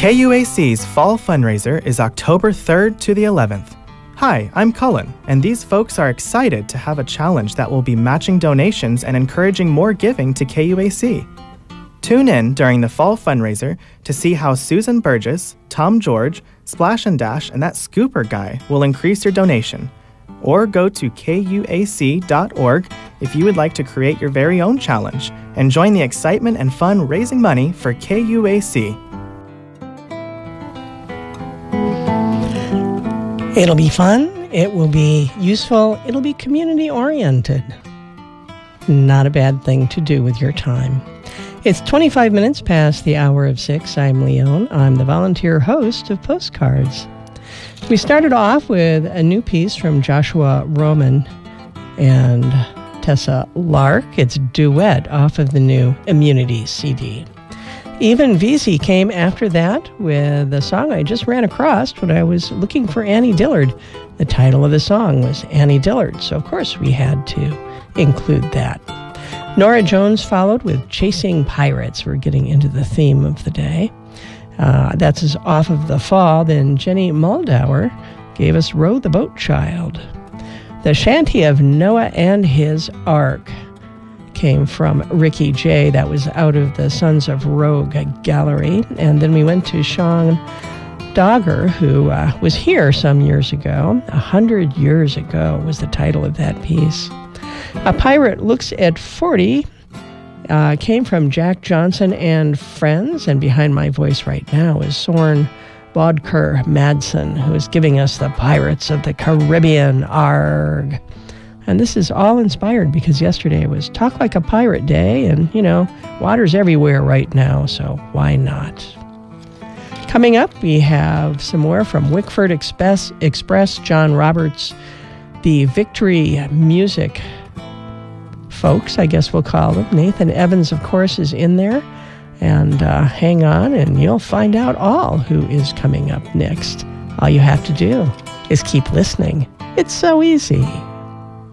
KUAC's Fall Fundraiser is October 3rd to the 11th. Hi, I'm Cullen, and these folks are excited to have a challenge that will be matching donations and encouraging more giving to KUAC. Tune in during the Fall Fundraiser to see how Susan Burgess, Tom George, Splash and Dash, and that Scooper guy will increase your donation. Or go to kuac.org if you would like to create your very own challenge and join the excitement and fun raising money for KUAC. It'll be fun, it will be useful, it'll be community-oriented. Not a bad thing to do with your time. It's 25 minutes past the hour of 6. I'm Leone. I'm the volunteer host of Postcards. We started off with a new piece from Joshua Roman and Tessa Lark. It's Duet off of the new Immunity CD. Even Veazey came after that with a song I just ran across when I was looking for Annie Dillard. The title of the song was Annie Dillard, so of course we had to include that. Nora Jones followed with Chasing Pirates. We're getting into the theme of the day. That's off of The Fall. Then Jenny Moldauer gave us Row the Boat Child. The Shanty of Noah and His Ark came from Ricky J. That was out of the Sons of Rogue Gallery. And then we went to Sean Dogger, who was here some years ago. 100 years ago was the title of that piece. A Pirate Looks at 40 came from Jack Johnson and Friends. And behind my voice right now is Soren Bodker Madsen, who is giving us the Pirates of the Caribbean. Arg. And this is all inspired because yesterday was Talk Like a Pirate Day, and, you know, water's everywhere right now, so why not? Coming up, we have some more from Wickford Express, John Roberts, the Victory Music folks, I guess we'll call them. Nathan Evans, of course, is in there. And hang on, and you'll find out all who is coming up next. All you have to do is keep listening. It's so easy.